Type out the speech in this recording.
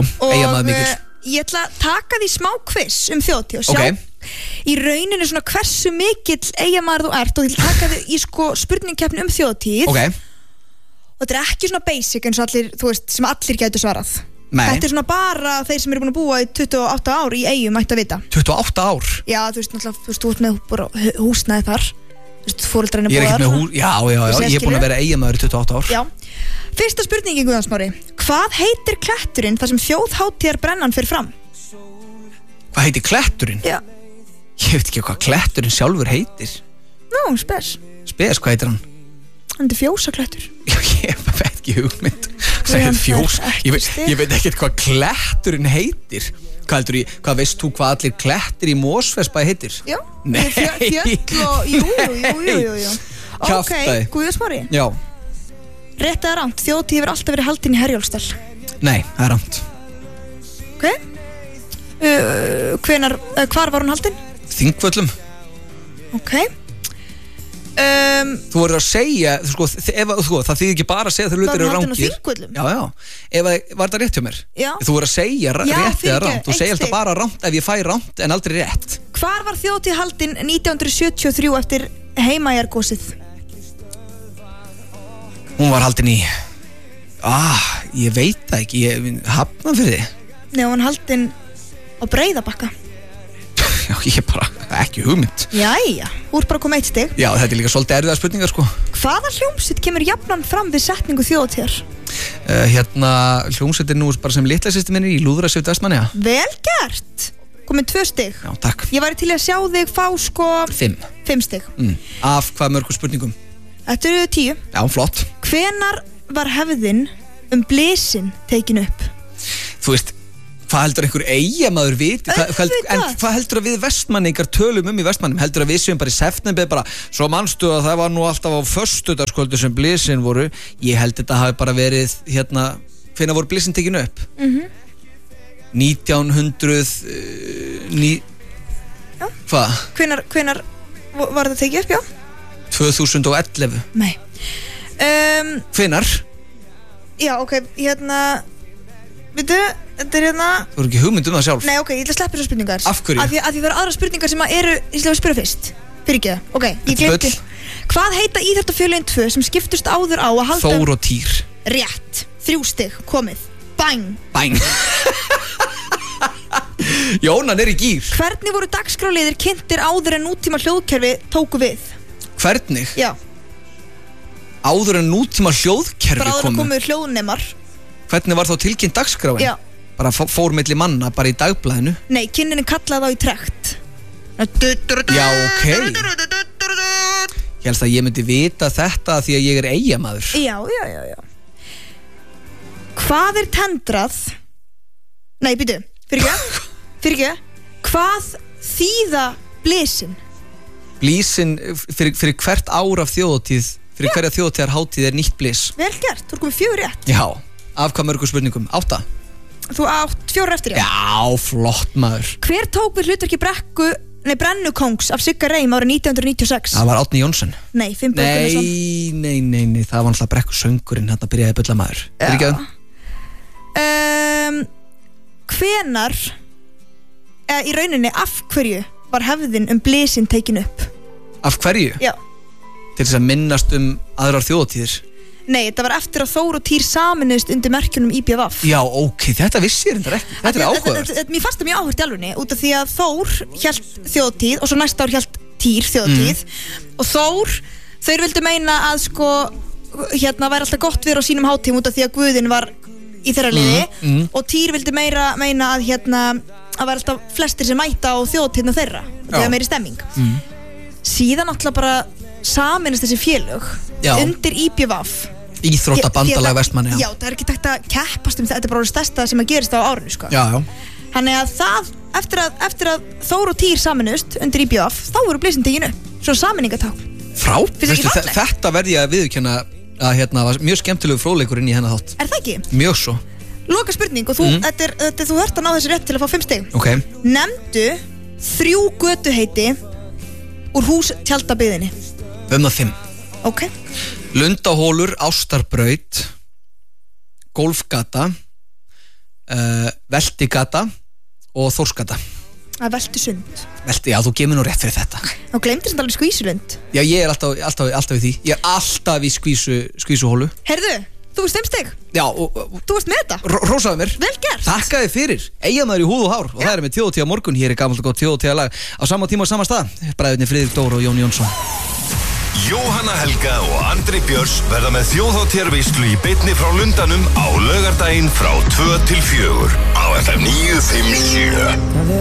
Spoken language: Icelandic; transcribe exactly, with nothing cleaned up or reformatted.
Eyjamaður mikill. Ég ætla að taka því smá quiz um þjóðtíð og sjá okay. í rauninu svona hversu mikill Eyjamaður þú ert og ég ætla að taka því í sko spurningkeppni um þjóðtíð okay. og þetta er ekki svona basic eins og allir, þú veist, sem allir gætu svarað. Nei. Þetta er svona bara þeir sem eru búin að búa í tuttugu og átta ár í Eyjum ættu að vita. tuttugu og átta ár? Já, þú veist, náttúrulega, þú veist, þú ert með bara húsnæði þar. Þú veist, fóreldrarnir Ég er búa ekkert með þar. hús, já, já, já, ég er búin að vera Eyjamaður í tuttugu og átta ár. Já. Fyrsta spurningin, Guðjón Smári. Hvað heitir kletturinn þar sem þjóðhátíðarbrennan fer fram? Hvað heitir kletturinn? Já. Ég veit ekki hvað kletturinn sjálfur heitir. Nó, spes. Spes, hvað heitir hann? Hann er fjósaklettur. Já, ég veit ekki hugmynd. Fjós, ég, veit, ég veit ekki hvað kletturinn heitir. Hvað heldur ég, hvað veist þú hvað allir klettir í Mosfellsbæ heitir? Já. Nei. Fjö, fjöll og, jú, jú, jú, jú, jú. Kjaftaði. Ok, Guðjón Smári. Já. Rétt eða rangt, þjóðtíð hefur alltaf verið haldin í Herjólfsdal. Nei, það er rangt. Ok. Uh, hvenar, uh, hvar var hún haldin? Þingvöllum. Ok. Um, Þú voru að segja, sko, ef, sko, það þýðir ekki bara að segja þegar hlutir eru Var hún haldin á rangir. Þingvöllum? Já, já. Ef að, var það rétt hjá mér? Já. Þú voru að segja ra- Já, rétt eða fyrirgefðu, rangt. Þú eitt segir alltaf stig. bara rangt ef ég fæ rangt en aldrei rétt. Hvar var þjóðtíð haldin nítján hundruð sjötíu og þrjú eftir Heimaeyjargosið? Hún var haldin í Ah, ég veit það ekki, ég hafna fyrir því. Nei, hún haldin á Breiðabakka. Já, ég bara, ekki hugmynd. Jæja, þú ert bara að koma eitt stig. Já, þetta er líka svolítið erfiða spurningar, sko. Hvaða hljómsveit kemur jafnan fram við setningu þjóðtíðar? Uh, hérna, hljómsveitin nú bara sem litla systir minni í Lúðrasveit Vestmannaeyja. Vel gert. Komin tvö stig. Já, takk. Ég væri til að sjá þig fá sko Fimm. Fimm stig. Mm. Af hvað mörgum spurningum? Þetta eru tíu. Já, flott. Hvenar var hefðin um blísin tekin upp? Þú veist, hvað heldur einhver Eyjamaður viti? Hvað, hvað, en hvað heldur að við Vestmanningar tölum um í Vestmannum? Heldur að við séum bara í september bara, svo manstu að það var nú alltaf á föstudagskvöldu sem blísin voru. Ég held þetta hafi bara verið, hérna, hvenær voru blísin tekin upp? Mhm. nítján hundruð uh, ní... Já. Hvað? Hvenar, hvenar var það tekið upp, já? tvö þúsund og ellefu. Nei. Um, Hvenær? já, ok, hérna Veitu, þetta er hérna Þú eru ekki hugmynd um það sjálf. Nei, ok, ég ætla að sleppa þessar spurningar. Af hverju? Af því, af því það eru aðra spurningar sem að eru Ég ætla að spyrja fyrst. Fyrir ekki það, ok, ég Þetta er glemti Hvað heita íþróttafélögin tvö sem skiptust áður á að halda Þór og Týr. Rétt, þrjú stig, komið Bang. Bang. Jónan er í gír. Hvernig voru dagskráliðir kynntir áður en nútíma hljóðkerfi tóku við? Hvernig? Já, Áður en nútíma hljóðkerfi bara áður en komu. komu hljóðnemar. Hvernig var þá tilkynnt dagskráin? Já. Bara fó- fór milli manna bara í dagblæðinu. Nei, kynnin kallaði þá í trekt. Já, ok. Ég helst að ég myndi vita þetta því að ég er Eyjamaður. Já, já, já, já. Hvað er tendrað? Nei, býtu, fyrir ekki Fyrir ekki Hvað þýða blísin? Blísin fyrir, fyrir hvert ár af þjóðatíð, fyrir hverja þjóðatíðar hátíð er nýtt blís. Vel gert, þú er komið fjögur rétt. Já, af hvað mörgum spurningum? Átta? Þú átt fjórar eftir, já. Já, flott maður. Hver tók við hlutverki brekku Nei, Brennukóngs af Sigga Reim árið nítján hundruð níutíu og sex? Það var Árni Jónsson. Nei, Finnbogi Gunnarsson. Nei, nei, nei, nei, það var alltaf brekku söngurinn hérna byrjaði bulla maður. Er ekki það? um, Hvenar eða í rauninni af hverju var hefðin um blísin tekin upp? Af hverju? Já. Til þess að minnast um aðrar þjóðatíðir. Nei, þetta var eftir að Þór og Týr saminuðust undir merkjunum í B V F. Já, ok, þetta vissi ég reyndar ekki. Þetta er áhugavert. Mér fannst það mjög áhugavert í alvegni út af því að Þór hélt þjóðatíð og svo næsta ár hélt Týr þjóðatíð og Þór, þeir vildu meina að sko hérna væri alltaf gott vera á sínum hátíðum út af því að Guðinn var í þeirra liði Mm, mm. og Týr vildi meira meina að hérna að væri alltaf flestir sem mæta á þjóðatíðna þeirra og það Já. er meiri stemming. Mm. Síðan alltaf bara saminast þessi félög Já. undir í B V F. Íþróttabandalag Vestmannaeyja. Já, það er ekki takt að keppast um þetta, þetta er bara það stærsta sem að gerist á árinu sko. Já, já. Þannig að það, eftir að, eftir að Þór og Týr saminust undir í B V F, þá voru blísin teginu, svona saminningatákn. Frá? Finnst þér ekki Veistu, þe- fallegt? Þetta verði ég að viðurkenna að hérna var mjög skemmtilegu fróðleikur inn í hennar þátt. Er það ekki? Mjög svo. Loka spurning og þú, Mm. þetta er, þetta, þú ert að ná þessi rétt til að fá fimm stig. Ok. Nefndu þrjú götuheiti úr hús tjaldabyðinni. Um það fimm. Ok. Lundahólur, Ástarbraut, Golfgata, uh, Veltigata og Þórsgata. Að Veltisund. Velti, já, þú gemur nú rétt fyrir þetta. Þú gleymdir samt alveg Skvísulund. Já, ég er alltaf, alltaf, alltaf í því. Ég er alltaf í skvísu, skvísuhólu. Herðu, þú varst þeimsteg. Já, og, og Þú varst með þetta. Rósaðu mér. Vel gert. Takka þið fyrir. Eyjamaður í húð og hár. Og það er með Þjóðhátíð á morgun. Hér er gamalt og gott Þjóðhátíða lag. Á sama tíma og sama stað. Bræðurnir Friðrik Dór og Jón Jónsson. Jóhanna Helga og Andri Björns verða með þjóðhátíðarveislu í beinni frá Lundanum á laugardaginn frá tvö til fjögur á F M níu fimm sjö.